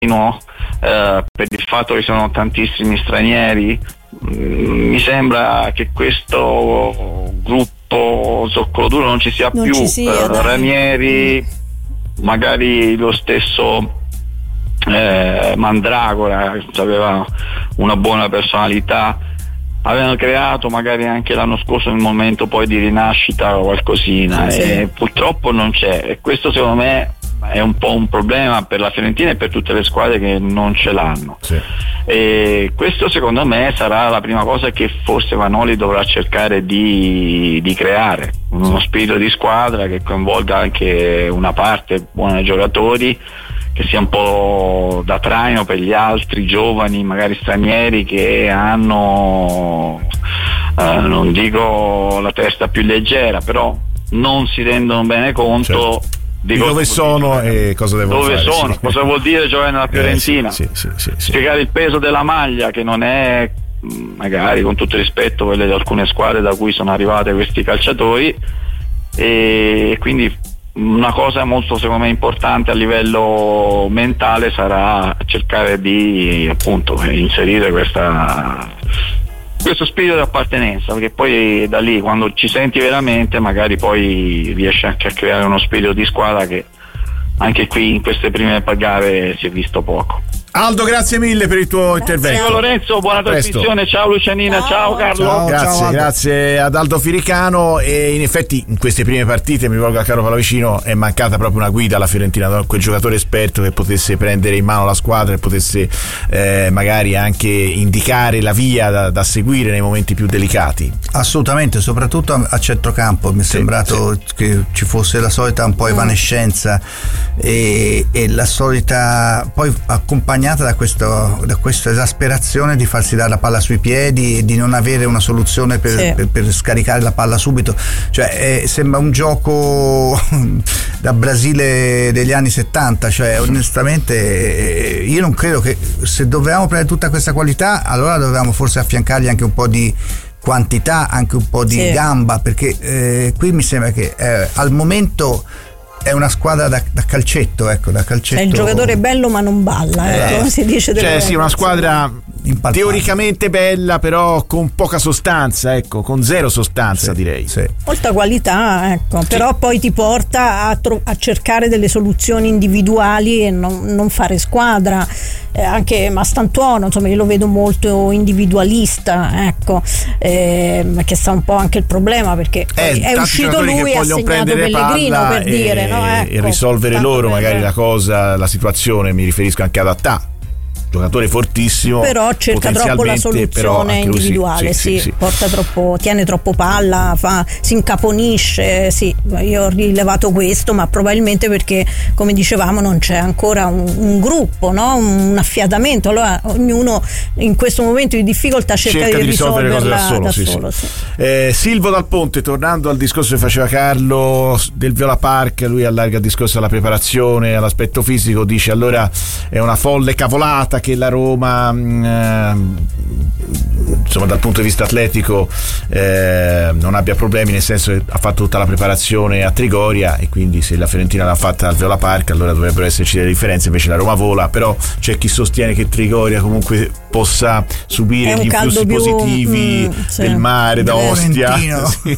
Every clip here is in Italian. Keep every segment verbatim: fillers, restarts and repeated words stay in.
eh, per il fatto che sono tantissimi stranieri, mh, mi sembra che questo gruppo zoccolo duro non ci sia non più. Ci sia, eh, Ranieri, magari lo stesso eh, Mandragora, che aveva una buona personalità, avevano creato magari anche l'anno scorso nel momento poi di rinascita qualcosina, sì, e sì. purtroppo non c'è, e questo secondo me è un po' un problema per la Fiorentina e per tutte le squadre che non ce l'hanno. Sì. E questo secondo me sarà la prima cosa che forse Vanoli dovrà cercare di, di creare, uno spirito di squadra che coinvolga anche una parte buona dei giocatori, che sia un po' da traino per gli altri giovani, magari stranieri, che hanno eh, non dico la testa più leggera, però non si rendono bene conto, certo, di di dove sono dire, e cosa devono dove fare. Dove sono, sì. cosa vuol dire giocare nella Fiorentina, eh, sì, sì, sì, sì, sì. spiegare il peso della maglia, che non è, magari con tutto il rispetto, quelle di alcune squadre da cui sono arrivate questi calciatori, e quindi una cosa molto secondo me importante a livello mentale sarà cercare di appunto inserire questa, questo spirito di appartenenza, perché poi da lì, quando ci senti veramente, magari poi riesci anche a creare uno spirito di squadra che anche qui in queste prime gare si è visto poco. Aldo, grazie mille per il tuo grazie. intervento. Ciao Lorenzo, buona Presto. trasmissione, ciao Lucianina, ciao, Ciao. Carlo. Ciao, grazie, ciao, grazie ad Aldo Firicano. E in effetti in queste prime partite, mi rivolgo a Carlo Pallavicino, è mancata proprio una guida alla Fiorentina, no? Quel giocatore esperto che potesse prendere in mano la squadra e potesse eh, magari anche indicare la via da, da seguire nei momenti più delicati. Assolutamente, soprattutto a, a centrocampo mi è sì, sembrato sì. che ci fosse la solita un po' evanescenza e, e la solita, poi accompagnata da questo da questa esasperazione di farsi dare la palla sui piedi e di non avere una soluzione per, sì. per, per scaricare la palla subito, cioè eh, sembra un gioco da Brasile degli anni settanta, cioè onestamente eh, io non credo che, se dovevamo prendere tutta questa qualità, allora dovevamo forse affiancargli anche un po' di quantità, anche un po' di sì. gamba, perché eh, qui mi sembra che eh, al momento è una squadra da, da calcetto, ecco, da calcetto. È il giocatore bello ma non balla, Eh, ecco, si dice. Cioè sì, una squadra impalpabile, teoricamente bella, però con poca sostanza, ecco, con zero sostanza, sì, direi. Sì. Molta qualità, ecco, sì. Però poi ti porta a, tro- a cercare delle soluzioni individuali e non, non fare squadra. Eh, anche Mastantuono, insomma, io lo vedo molto individualista, ecco, eh, che sta un po' anche il problema, perché eh, è uscito lui e ha segnato Pellegrino, per e, dire, no? Ecco, e risolvere loro per... magari la cosa, la situazione, mi riferisco anche ad Attà, giocatore fortissimo, però cerca troppo la soluzione individuale, sì, sì, sì, sì. porta troppo, tiene troppo palla, fa, si incaponisce, sì, io ho rilevato questo, ma probabilmente perché, come dicevamo, non c'è ancora un, un gruppo, no? Un affiatamento, allora ognuno in questo momento di difficoltà cerca, cerca di, di risolvere cose da solo, da sì, solo sì. Sì. Eh, Silvo Dal Ponte, tornando al discorso che faceva Carlo del Viola Park, lui allarga il discorso alla preparazione, all'aspetto fisico, dice allora è una folle cavolata che la Roma mh, insomma dal punto di vista atletico eh, non abbia problemi, nel senso che ha fatto tutta la preparazione a Trigoria e quindi se la Fiorentina l'ha fatta al Viola Park allora dovrebbero esserci delle differenze, invece la Roma vola, però c'è chi sostiene che Trigoria comunque possa subire gli influssi più, positivi mm, sì. del mare da Ostia. Sì.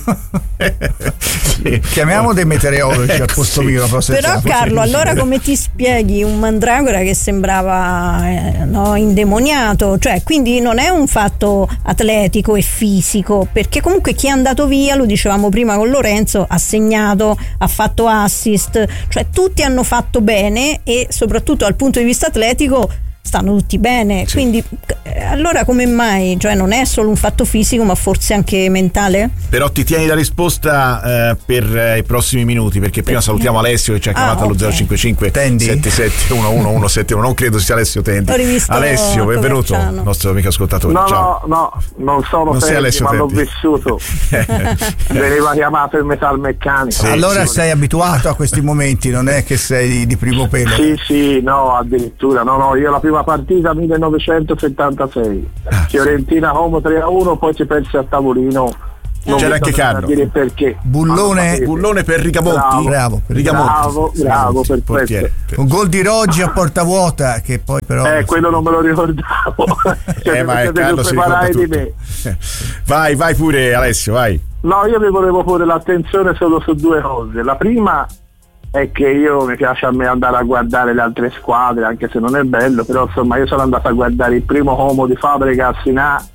Sì. Chiamiamo dei meteorologi al posto sì. mio. Però Carlo, allora come ti spieghi un Mandragora che sembrava eh, no, indemoniato, cioè quindi non è un fatto atletico e fisico, perché comunque chi è andato via, lo dicevamo prima con Lorenzo, ha segnato, ha fatto assist, cioè tutti hanno fatto bene e soprattutto dal punto di vista atletico stanno tutti bene, sì. Quindi allora come mai, cioè non è solo un fatto fisico ma forse anche mentale? Però ti tieni la risposta eh, per eh, i prossimi minuti, perché prima per... salutiamo Alessio che ci ha chiamato ah, allo okay. zero cinque cinque sette sette uno uno uno sette uno, non credo sia Alessio Tendi. Alessio, benvenuto, nostro amico ascoltatore. No, ciao. no, no, non sono non Tendi, Alessio ma Tendi. l'ho vissuto. Veniva chiamato il metalmeccanico. Sì, allora sì. sei abituato a questi momenti, non è che sei di primo pelo. Sì, sì, no, addirittura, no, no, io la prima partita millenovecentosettantasei, ah, Fiorentina Como tre a uno, poi ci persi a tavolino Non c'era anche Carlo. Dire perché. Bullone, Bullone per Rigamonti. Bravo, bravo, per Rigamonti. bravo, bravo per portiere. questo. Un gol di Roggi a porta vuota che poi però Eh, quello non me lo ricordavo. Cioè, eh, ma è Carlo si ricorda di tutto. me. Vai, vai pure Alessio, vai. No, io vi volevo porre l'attenzione solo su due cose. La prima è che io mi piace a me andare a guardare le altre squadre, anche se non è bello, però insomma io sono andato a guardare il primo Como di Fabregas in A.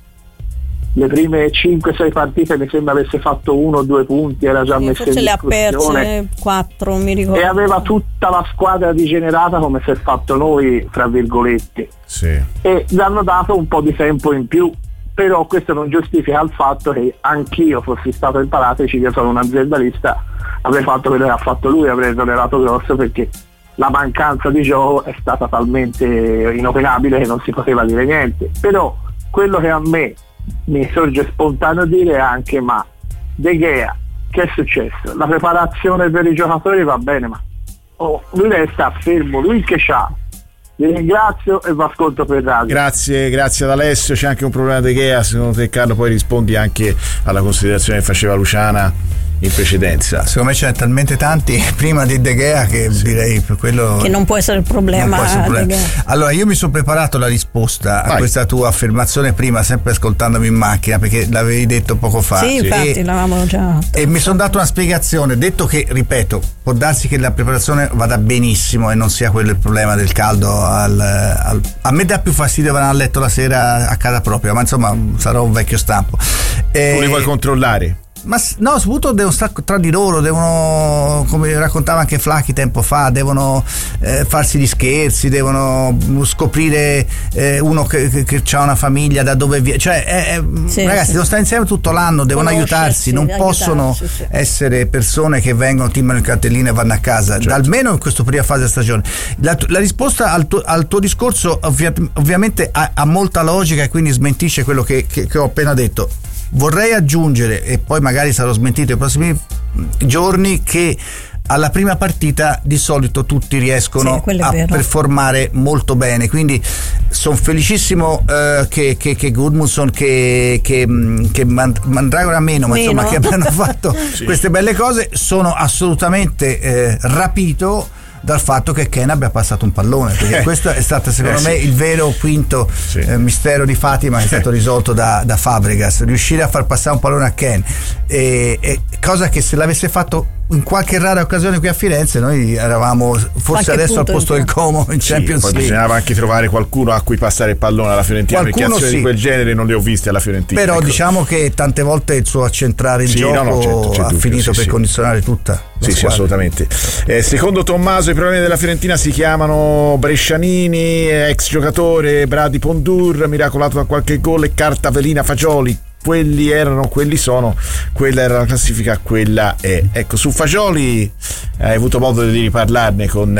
Le prime cinque sei partite mi sembra avesse fatto uno o due punti, era già messo in forse le ha discussione. perse quattro, mi ricordo. E aveva tutta la squadra digenerata come si è fatto noi, fra virgolette. Sì. E gli hanno dato un po' di tempo in più, però questo non giustifica il fatto che anch'io fossi stato in Paratici, io sono un aziendalista, avrei fatto quello che ha fatto lui, avrei esonerato Grosso, perché la mancanza di gioco è stata talmente inopinabile che non si poteva dire niente. Però quello che a me mi sorge spontaneo dire è anche: ma De Gea, che è successo? La preparazione per i giocatori va bene, ma oh, lui sta fermo, lui che c'ha. Vi ringrazio e va ascolto per radio. Grazie, grazie ad Alessio. C'è anche un problema De Gea, secondo te Carlo? Poi rispondi anche alla considerazione che faceva Luciana in precedenza. Secondo me ce ne talmente tanti prima di De Gea che sì. direi per quello che non può essere il problema, essere il problema. Allora io mi sono preparato la risposta Vai. a questa tua affermazione prima, sempre ascoltandomi in macchina, perché l'avevi detto poco fa. Sì, infatti e, l'avevamo già e mi sono dato una spiegazione, detto che, ripeto, può darsi che la preparazione vada benissimo e non sia quello il problema del caldo al, al, a me dà più fastidio venire a letto la sera a casa propria, ma insomma sarò un vecchio stampo. E, tu li vuoi controllare? Ma no, soprattutto devono stare tra di loro, devono, come raccontava anche Flacchi tempo fa, devono eh, farsi gli scherzi, devono scoprire eh, uno che, che, che ha una famiglia, da dove viene, cioè eh, eh, sì, ragazzi sì. devono stare insieme tutto l'anno, devono aiutarsi, non possono sì, sì. essere persone che vengono, timbano il cartellino e vanno a casa, certo. almeno in questa prima fase della stagione. La, la risposta al tuo, al tuo discorso ovvia, ovviamente ha, ha molta logica e quindi smentisce quello che, che, che ho appena detto. Vorrei aggiungere, e poi magari sarò smentito nei prossimi giorni, che alla prima partita di solito tutti riescono sì, a performare molto bene, quindi sono felicissimo eh, che, che, che Gudmundsson, che, che, che Mandragora meno, ma meno. insomma che abbiano fatto sì. queste belle cose. Sono assolutamente eh, rapito dal fatto che Ken abbia passato un pallone, perché questo è stato secondo eh, me sì. il vero quinto sì. eh, mistero di Fatima, che è stato risolto da, da Fabregas, riuscire a far passare un pallone a Ken, e, e cosa che se l'avesse fatto in qualche rara occasione qui a Firenze noi eravamo forse qualche adesso al posto del Como in sì, Champions poi League. Bisognava anche trovare qualcuno a cui passare il pallone alla Fiorentina, qualcuno perché azioni sì. di quel genere non le ho viste alla Fiorentina, però ecco. diciamo che tante volte il suo accentrare il sì, gioco no, no, certo, c'è ha dubbio, finito sì, per sì. condizionare tutta sì sì assolutamente. Eh, secondo Tommaso i problemi della Fiorentina si chiamano Brescianini, ex giocatore, Brady Pondur miracolato da qualche gol e carta velina Fagioli. Quelli erano, quelli sono, quella era la classifica, quella è. Ecco, su Fagioli hai avuto modo di riparlarne con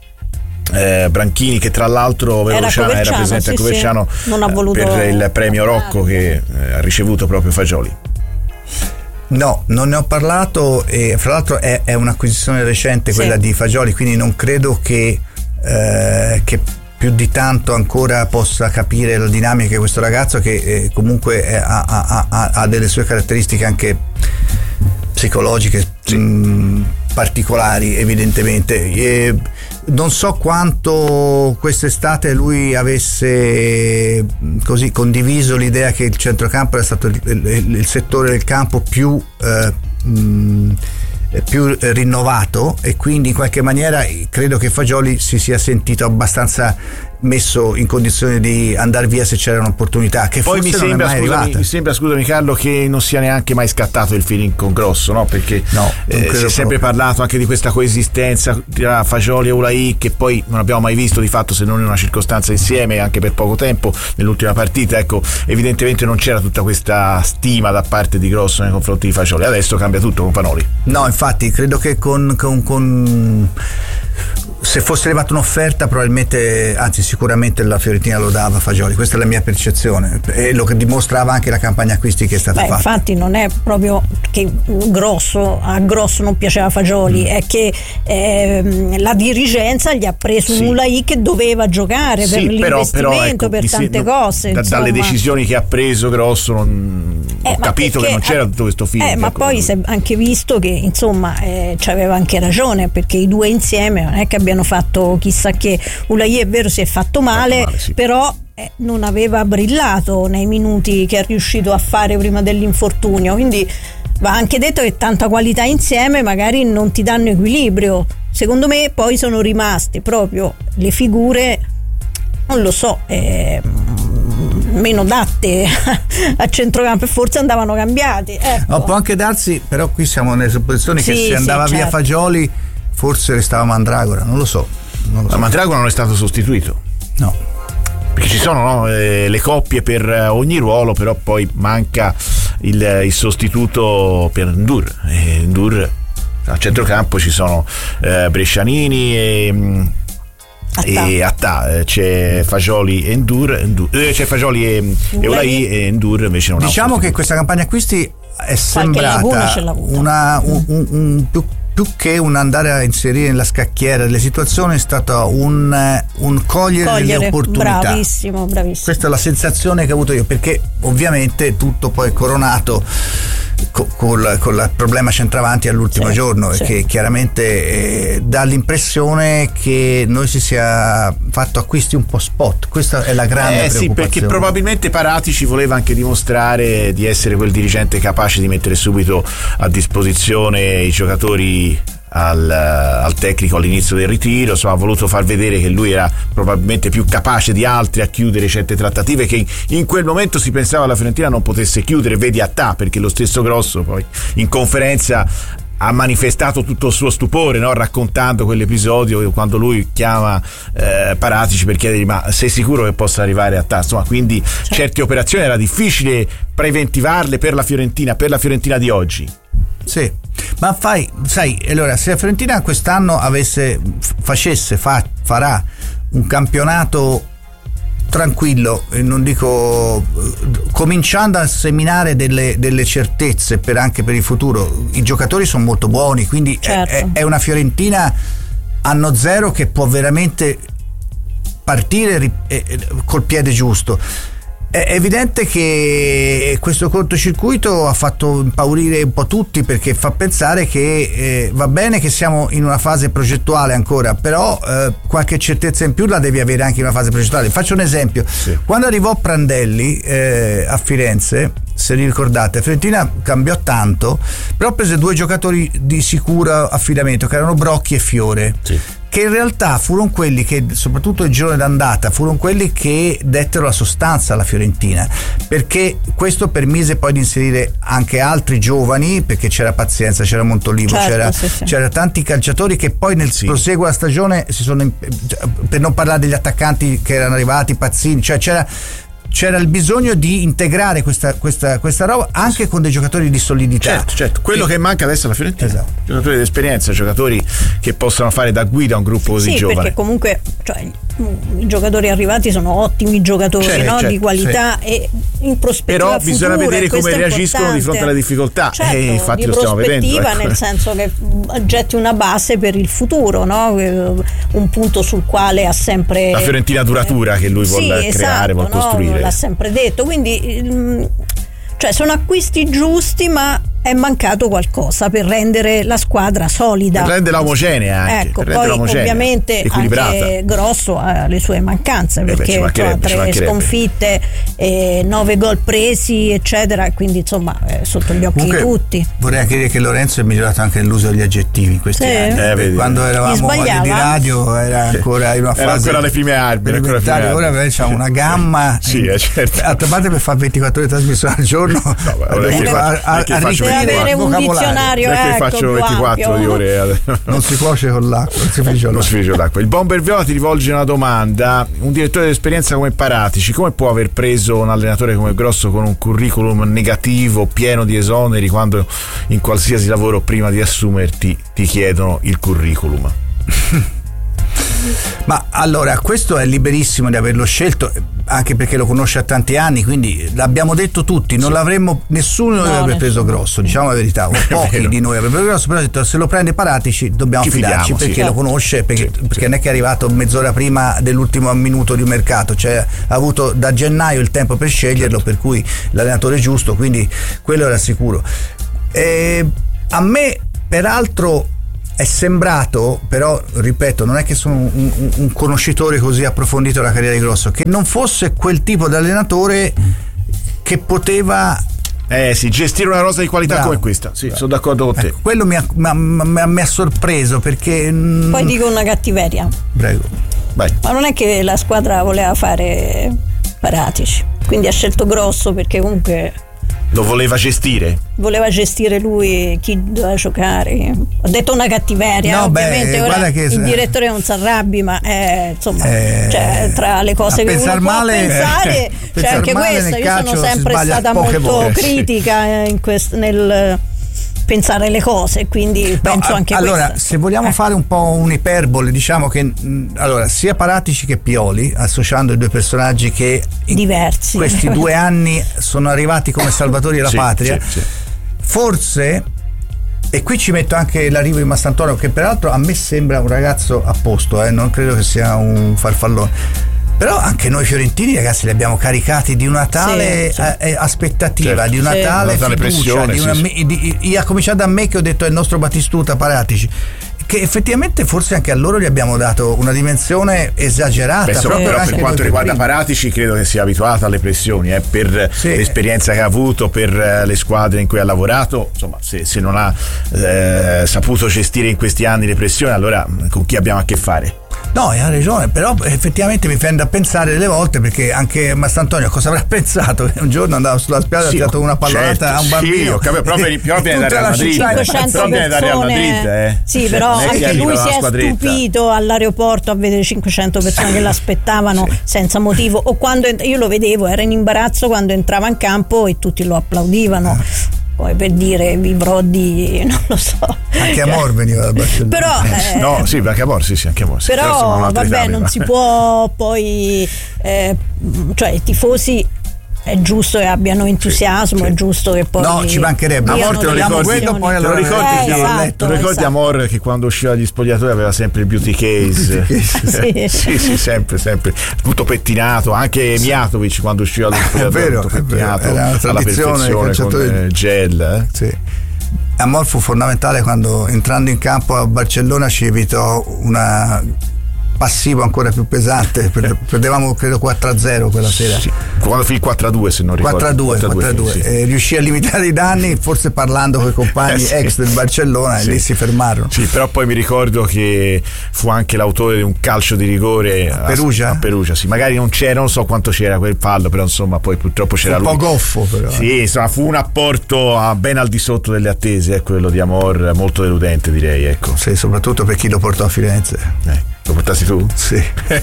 eh, Branchini, che tra l'altro Verociano era, era presente sì, a Coverciano sì. non ha voluto per il premio Rocco che eh, ha ricevuto proprio Fagioli. No, non ne ho parlato, e fra l'altro è, è un'acquisizione recente quella sì. di Fagioli, quindi non credo che, eh, che più di tanto ancora possa capire la dinamica di questo ragazzo, che eh, comunque è, ha, ha, ha, ha delle sue caratteristiche anche psicologiche sì. mh, particolari evidentemente. E non so quanto quest'estate lui avesse così condiviso l'idea che il centrocampo era stato il, il, il settore del campo più eh, mh, più rinnovato, e quindi in qualche maniera credo che Fagioli si sia sentito abbastanza messo in condizione di andare via se c'era un'opportunità, che poi forse mi sembra, non è mai scusami, arrivata. mi sembra scusami Carlo, che non sia neanche mai scattato il feeling con Grosso, no? Perché no, eh, si è sempre parlato anche di questa coesistenza tra Fagioli e Ulai, che poi non abbiamo mai visto di fatto, se non in una circostanza insieme, anche per poco tempo nell'ultima partita. Ecco, evidentemente non c'era tutta questa stima da parte di Grosso nei confronti di Fagioli. Adesso cambia tutto con Panoli. No, infatti credo che con, con, con se fosse arrivata un'offerta probabilmente, anzi sicuramente la Fiorentina lo dava a Fagioli, questa è la mia percezione, e lo che dimostrava anche la campagna acquisti che è stata Beh, fatta. Infatti non è proprio che Grosso a Grosso non piaceva Fagioli, mm. è che eh, la dirigenza gli ha preso sì. un Ulai che doveva giocare sì, per però, l'investimento, però, ecco, per tante se, cose da, dalle decisioni che ha preso Grosso non, eh, eh, ho capito perché, che non c'era tutto questo film. Eh, ma poi si è anche visto che insomma eh, c'aveva anche ragione, perché i due insieme non è che abbiano fatto chissà che. Ulaye è vero si è fatto male, fatto male sì. però eh, non aveva brillato nei minuti che è riuscito a fare prima dell'infortunio, quindi va anche detto che tanta qualità insieme magari non ti danno equilibrio. Secondo me poi sono rimaste proprio le figure, non lo so, eh, meno adatte a centrocampo, e forse andavano cambiati, ecco. No, può anche darsi, però qui siamo nelle supposizioni sì, che se andava sì, via certo. Fagioli forse restava Mandragora, non lo so, non lo so. Ma Mandragora non è stato sostituito? No, perché ci sono no, eh, le coppie per ogni ruolo, però poi manca il, il sostituto per Ndur. E Ndur a centrocampo ci sono eh, Brescianini e Attà. e Attà, c'è Fagioli e Ndur, Ndur eh, c'è Fagioli e, e Ulaye, e Ndur invece non ha. Diciamo che questa campagna acquisti è sembrata una un, un, un più più che un andare a inserire nella scacchiera delle situazioni, è stato un, un cogliere, cogliere le opportunità. Bravissimo, bravissimo. Questa è la sensazione che ho avuto io, perché ovviamente tutto poi è coronato con, col, con il problema centravanti all'ultimo sì, giorno, sì. che chiaramente eh, dà l'impressione che noi si sia fatto acquisti un po' spot. Questa è la grande eh, preoccupazione. Sì, perché probabilmente Paratici voleva anche dimostrare di essere quel dirigente capace di mettere subito a disposizione i giocatori Al, al tecnico all'inizio del ritiro, insomma ha voluto far vedere che lui era probabilmente più capace di altri a chiudere certe trattative che in quel momento si pensava la Fiorentina non potesse chiudere, vedi Attà, perché lo stesso Grosso poi in conferenza ha manifestato tutto il suo stupore, no? Raccontando quell'episodio quando lui chiama eh, Paratici per chiedergli ma sei sicuro che possa arrivare a Attà, insomma, quindi certo. certe operazioni era difficile preventivarle per la Fiorentina, per la Fiorentina di oggi. Sì, ma fai, sai, allora se la Fiorentina quest'anno avesse, facesse, fa, farà un campionato tranquillo, non dico, cominciando a seminare delle, delle certezze per anche per il futuro, i giocatori sono molto buoni, quindi certo. è, è una Fiorentina anno zero che può veramente partire col piede giusto. È evidente che questo cortocircuito ha fatto impaurire un po' tutti, perché fa pensare che eh, va bene che siamo in una fase progettuale ancora, però eh, qualche certezza in più la devi avere anche in una fase progettuale. Faccio un esempio: sì. quando arrivò Prandelli eh, a Firenze, se vi ricordate, Fiorentina cambiò tanto, però prese due giocatori di sicuro affidamento che erano Brocchi e Fiore, sì. che in realtà furono quelli che, soprattutto il girone d'andata, furono quelli che dettero la sostanza alla Fiorentina, perché questo permise poi di inserire anche altri giovani, perché c'era Pazienza, c'era Montolivo, certo, c'era, sì, sì. c'era tanti calciatori che poi nel sì. proseguo della stagione si sono, per non parlare degli attaccanti che erano arrivati, Pazzini, cioè c'era c'era il bisogno di integrare questa, questa, questa roba anche con dei giocatori di solidità. Certo, certo. Quello sì. che manca adesso alla Fiorentina, esatto. giocatori di esperienza, giocatori che possono fare da guida a un gruppo così sì, giovane. Perché comunque cioè, i giocatori arrivati sono ottimi giocatori, certo, no? certo, di qualità, sì. e in prospettiva però bisogna futura, vedere come reagiscono di fronte alle difficoltà, certo, e infatti di lo stiamo vedendo, ecco. nel senso che getti una base per il futuro, no? Un punto sul quale ha sempre la Fiorentina duratura che lui vuole sì, creare, esatto, vuole no? costruire, l'ha sempre detto. Quindi cioè sono acquisti giusti, ma è mancato qualcosa per rendere la squadra solida, per renderla omogenea anche, ecco, per poi omogenea, ovviamente anche Grosso ha le sue mancanze, perché eh beh, cioè, tre sconfitte e nove gol presi eccetera, quindi insomma è sotto gli occhi Comunque, di tutti. Vorrei anche dire che Lorenzo è migliorato anche nell'uso degli aggettivi in questi sì. anni, eh, quando eravamo di radio era ancora in una fase, era ancora le prime armi, ora c'ha una gamma sì, eh, certo. a parte per fare ventiquattro ore di trasmissione al giorno, no, beh, a, a, a avere un dizionario, perché ecco, faccio ventiquattro di ore non si cuoce con l'acqua, non si frigge non si frigge l'acqua. Il Bomber Viola ti rivolge una domanda: un direttore d'esperienza come Paratici come può aver preso un allenatore come Grosso con un curriculum negativo pieno di esoneri, quando in qualsiasi lavoro prima di assumerti ti chiedono il curriculum? Ma allora, questo è liberissimo di averlo scelto, anche perché lo conosce a tanti anni, quindi l'abbiamo detto tutti, non sì. l'avremmo, nessuno di noi no, avrebbe preso Grosso, diciamo la verità, o pochi di noi avrebbero preso Grosso, però ho detto, se lo prende Paratici dobbiamo Ci fidarci fidiamo, perché sì. lo conosce, perché, sì, perché sì. non è che è arrivato mezz'ora prima dell'ultimo minuto di mercato, cioè ha avuto da gennaio il tempo per sceglierlo, per cui l'allenatore è giusto, quindi quello era sicuro. E a me peraltro è sembrato, però ripeto, non è che sono un, un, un conoscitore così approfondito della carriera di Grosso, che non fosse quel tipo di allenatore che poteva eh sì, gestire una rosa di qualità Bravo. come questa. Sì, Bravo. sono d'accordo con te. Ecco, quello mi ha, mi, ha, mi ha sorpreso perché poi dico una cattiveria. Prego. Vai. Ma non è che la squadra voleva fare Paratici, quindi ha scelto Grosso perché comunque lo voleva gestire? Voleva gestire lui chi doveva giocare. Ho detto una cattiveria, no, ovviamente beh, ora che il direttore non si arrabbi, ma è, insomma, eh, cioè, tra le cose che uno male, può pensare eh, c'è anche questa. Io sono sempre stata molto volte, critica sì. in quest, nel pensare le cose, quindi no, penso anche allora questa. Se vogliamo eh. fare un po' un'iperbole, diciamo che mh, allora sia Paratici che Pioli, associando i due personaggi che diversi questi due anni sono arrivati come salvatori della sì, patria, sì, sì. forse, e qui ci metto anche l'arrivo di Mastantuono, che peraltro a me sembra un ragazzo a posto, eh, non credo che sia un farfallone. Però anche noi fiorentini, ragazzi, li abbiamo caricati di una tale sì, sì. aspettativa, certo. di una sì. tale, una tale fiducia, di una, sì, sì. Di, di, a cominciare da me che ho detto è il nostro Battistuta, Paratici, che effettivamente forse anche a loro gli abbiamo dato una dimensione esagerata. Beh, proprio però anche per quanto riguarda prima. Paratici credo che sia abituato alle pressioni, eh, per sì. l'esperienza che ha avuto, per le squadre in cui ha lavorato, insomma se, se non ha eh, saputo gestire in questi anni le pressioni, allora con chi abbiamo a che fare? No, hai ragione, però effettivamente mi fende a pensare delle volte, perché anche Mastantonio cosa avrà pensato che un giorno andava sulla spiaggia sì, e ha dato una pallonata certo, a un bambino. Sì, ho capito, proprio, proprio viene da Real Madrid, cinquecento però viene da Real Madrid, eh. Sì, però anche lui si è stupito all'aeroporto a vedere cinquecento persone che l'aspettavano sì. senza motivo, o quando io lo vedevo, era in imbarazzo quando entrava in campo e tutti lo applaudivano. Poi per dire vivrò di non lo so, anche Amor veniva da Barcellona, però eh, no sì anche Amor sì sì anche Amor sì. Però, però vabbè non ma. si può poi eh, cioè i tifosi è giusto che abbiano entusiasmo, sì, sì. è giusto che poi no ci mancherebbe. Amor te lo ricordi, quello, poi allora, te lo ricordi, eh, esatto, te lo ricordi esatto. Amor che quando usciva dagli spogliatoi aveva sempre il beauty case, sì. sì sì sempre sempre tutto pettinato, anche sì. Mijatovic quando usciva dagli spogliatoi è vero, tutto pettinato è vero. Alla perfezione con eh, gel eh. sì. Amor fu fondamentale quando entrando in campo a Barcellona ci evitò una passivo ancora più pesante, perdevamo credo quattro a zero quella sera, sì. quando fu il quattro a due se non ricordo, quattro a due, quattro a due. Sì. Eh, riuscì a limitare i danni forse parlando con i compagni eh, sì. ex del Barcellona sì. e lì si fermarono. Sì, però poi mi ricordo che fu anche l'autore di un calcio di rigore a Perugia, a, a Perugia sì. magari non c'era, non so quanto c'era quel fallo, però insomma poi purtroppo c'era un lui. po' goffo però. Sì, insomma fu un apporto a, ben al di sotto delle attese, eh, quello di Amor, molto deludente direi, ecco. Sì, soprattutto per chi lo portò a Firenze. Eh. Lo portassi tu? Sì.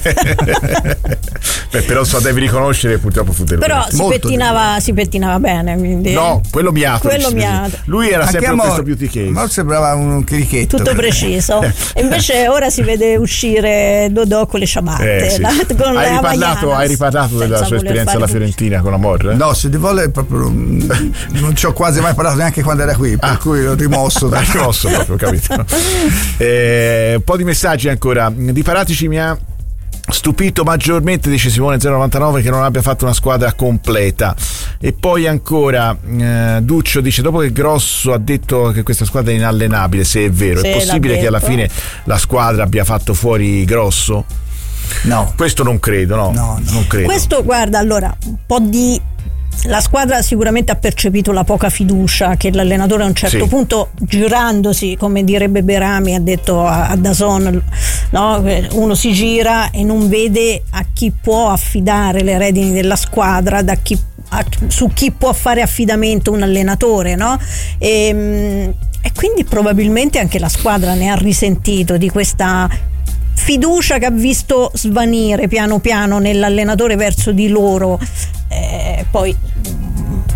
Beh, però so devi riconoscere purtroppo fu deludente. Però si pettinava, si pettinava bene, quindi. No, quello Mijatovic. Quello Mijatovic. Lui era anche sempre Amor, questo beauty case. Ma sembrava un chirichetto. Tutto preciso. E invece ora si vede uscire Dodò con le ciabatte. Eh, sì. la, con hai, riparlato, hai riparlato della sua esperienza alla Fiorentina con Amor? Eh? No, se di volle proprio non ci ho quasi mai parlato neanche quando era qui, per ah. cui l'ho rimosso. L'ho rimosso proprio, capito? eh, un po' di messaggi ancora. Di Paratici mi ha stupito maggiormente, dice Simone zero novantanove, che non abbia fatto una squadra completa. E poi ancora eh, Duccio dice: dopo che Grosso ha detto che questa squadra è inallenabile, se è vero, sì, è possibile che alla fine la squadra abbia fatto fuori Grosso? No, questo non credo, no, no, no. non credo. Questo, guarda, allora un po' di la squadra sicuramente ha percepito la poca fiducia che l'allenatore a un certo sì. punto, girandosi, come direbbe Berami, ha detto a, a Dazon, no? Uno si gira e non vede a chi può affidare le redini della squadra, da chi, a, su chi può fare affidamento un allenatore, no? E, e quindi probabilmente anche la squadra ne ha risentito di questa fiducia che ha visto svanire piano piano nell'allenatore verso di loro. Eh, poi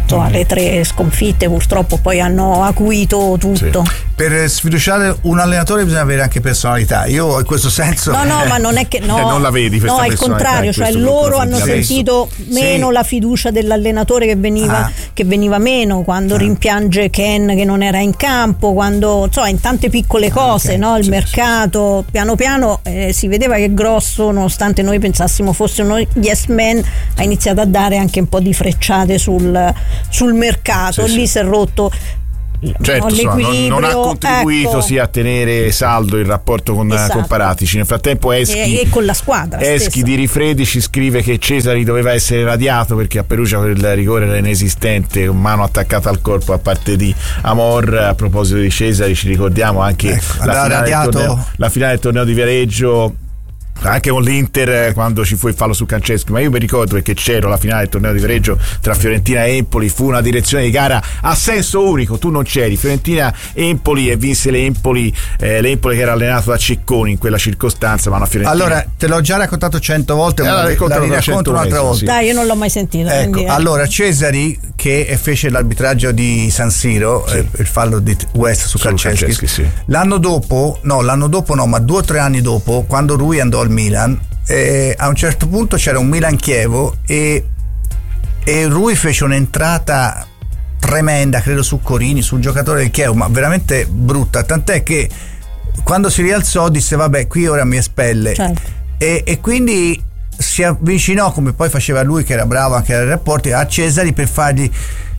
esatto, alle tre sconfitte purtroppo poi hanno acuito tutto. Sì. Per sfiduciare un allenatore bisogna avere anche personalità. Io in questo senso no no ma non è che no, eh, non la vedi questa no, al contrario, cioè loro hanno sentito meno sì. la fiducia dell'allenatore che veniva ah. che veniva meno quando ah. rimpiange Ken che non era in campo, quando insomma in tante piccole cose, ah, okay. no? Il sì, mercato sì. piano piano eh, si vedeva che Grosso, nonostante noi pensassimo fosse uno yes man, ha iniziato a dare anche un po' di frecciate sul, sul mercato, sì, lì sì. si è rotto. Certo, no, insomma, non, non ha contribuito ecco. sia a tenere saldo il rapporto con, esatto. con Paratici. Nel frattempo Eschi, e, e con la squadra Eschi stessa. di Rifredi ci scrive che Cesari doveva essere radiato perché a Perugia quel rigore era inesistente, con mano attaccata al corpo a parte di Amor. A proposito di Cesari ci ricordiamo anche ecco, la, finale del torneo, la finale del torneo di Viareggio, anche con l'Inter quando ci fu il fallo su Canceschi, ma io mi ricordo perché c'ero la finale del torneo di Viareggio tra Fiorentina e Empoli, fu una direzione di gara a senso unico, tu non c'eri, Fiorentina-Empoli, e vinse l'Empoli, eh, l'Empoli che era allenato da Cecconi in quella circostanza, ma una Fiorentina. Allora te l'ho già raccontato cento volte, ma eh, la, la racconto un'altra volta. Sì. Dai, io non l'ho mai sentita. Ecco, quindi, eh. allora Cesari che fece l'arbitraggio di San Siro, sì. eh, il fallo di West su, su Canceschi, Canceschi sì. l'anno dopo, no l'anno dopo no, ma due o tre anni dopo, quando Rui andò al Milan, eh, a un certo punto c'era un Milan-Chievo e, e Rui fece un'entrata tremenda, credo su Corini, sul giocatore del Chievo, ma veramente brutta, tant'è che quando si rialzò disse vabbè, qui ora mi espelle, certo. e, e quindi si avvicinò, come poi faceva lui che era bravo anche ai rapporti, a Cesari per fargli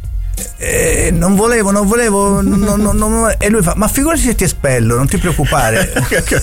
Eh, non volevo, non volevo, non, non, non, e lui fa: ma figurati se ti espello, non ti preoccupare.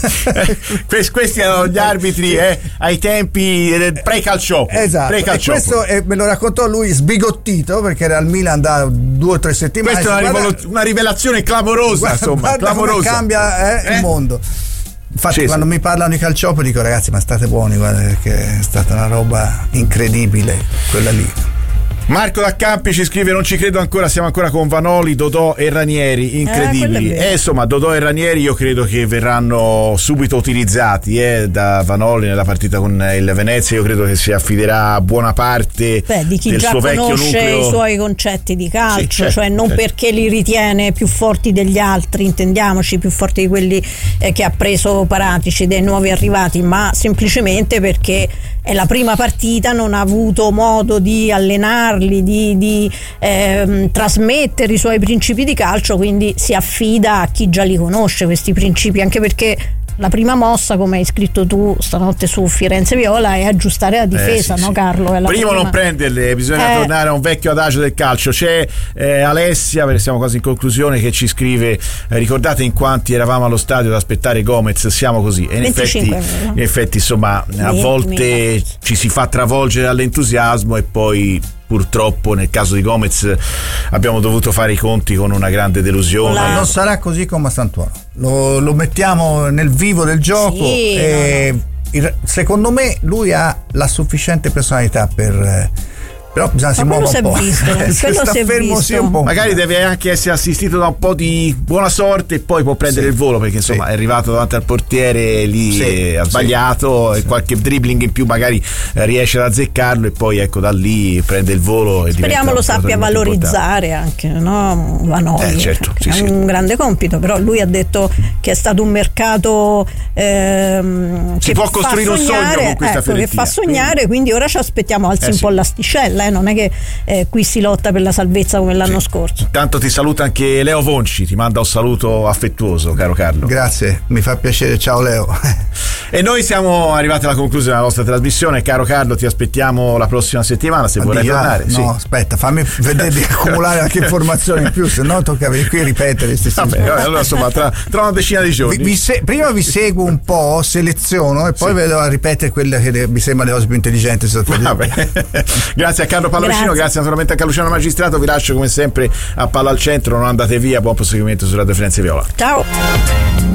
questi, questi erano gli arbitri eh, ai tempi pre-calciopoli. Esatto, pre-calciopoli. E questo eh, me lo raccontò lui sbigottito perché era al Milan da due o tre settimane. Questa è una, guarda, una rivelazione clamorosa, guarda, insomma, guarda clamorosa. Cambia eh, eh? il mondo. Infatti, Cesare, quando mi parlano di calciopoli dico: ragazzi, ma state buoni, guarda, perché è stata una roba incredibile quella lì. Marco da Campi ci scrive: non ci credo ancora, siamo ancora con Vanoli, Dodò e Ranieri, incredibili. E eh, insomma, Dodò e Ranieri io credo che verranno subito utilizzati eh, da Vanoli nella partita con il Venezia. Io credo che si affiderà buona parte Beh, di chi del già suo vecchio conosce nucleo. I suoi concetti di calcio, sì, certo, cioè non certo. perché li ritiene più forti degli altri, intendiamoci, più forti di quelli eh, che ha preso Paratici, dei nuovi arrivati, ma semplicemente perché è la prima partita, non ha avuto modo di allenarli, di, di ehm, trasmettere i suoi principi di calcio, quindi si affida a chi già li conosce questi principi, anche perché la prima mossa, come hai scritto tu stanotte su Firenze Viola, è aggiustare la difesa, eh, sì, no sì. Carlo? È la prima, prima non prenderle, bisogna eh. tornare a un vecchio adagio del calcio. C'è eh, Alessia, perché siamo quasi in conclusione, che ci scrive: eh, ricordate in quanti eravamo allo stadio ad aspettare Gomez? Siamo così. E in effetti, in effetti insomma a volte ci si fa travolgere dall'entusiasmo e poi purtroppo nel caso di Gomez abbiamo dovuto fare i conti con una grande delusione. La... non sarà così come a Sant'Uono, lo, lo mettiamo nel vivo del gioco, sì, e no, no. Il, secondo me lui ha la sufficiente personalità per, però bisogna si muova un po'. Visto, se sta fermo sì, un po'. Magari deve anche essere assistito da un po' di buona sorte e poi può prendere sì, il volo, perché insomma sì. è arrivato davanti al portiere lì, sì, ha sbagliato sì, e qualche dribbling in più magari riesce ad azzeccarlo e poi ecco da lì prende il volo e speriamo lo sappia valorizzare anche, no? Vanoli, eh, certo, sì, è sì. un grande compito, però lui ha detto che è stato un mercato ehm, si che può costruire sognare, un sogno con questa ecco, Fiorentina, che fa sognare, quindi, quindi ora ci aspettiamo alzi eh, un sì. po' l'asticella, eh? Non è che eh, qui si lotta per la salvezza come l'anno sì. scorso. Tanto ti saluta anche Leo Vonci, ti manda un saluto affettuoso, caro Carlo. Grazie, mi fa piacere, ciao Leo. E noi siamo arrivati alla conclusione della nostra trasmissione. Caro Carlo, ti aspettiamo la prossima settimana se vorrai tornare. No, sì. aspetta, fammi vedere di accumulare anche informazioni in più, se no tocca venire qui a ripetere le stesse Vabbè, allora insomma tra, tra una decina di giorni vi, vi se, prima vi seguo un po', seleziono e poi sì. vedo a ripetere quelle che mi sembra le cose più intelligenti. Grazie a Carlo Pallavicino, grazie. grazie naturalmente a Luciano Magistrato. Vi lascio come sempre a Palla al Centro, non andate via, buon proseguimento su Radio Firenze Viola. Ciao.